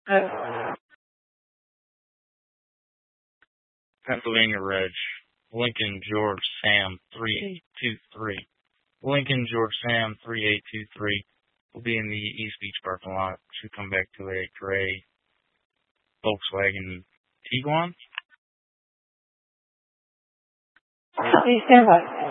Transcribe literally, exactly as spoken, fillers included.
Uh, Pennsylvania Reg. Lincoln George Sam three eight two three. Lincoln George Sam three eight two three will be in the East Beach parking lot. Should come back to a gray Volkswagen Tiguan. Please stand by.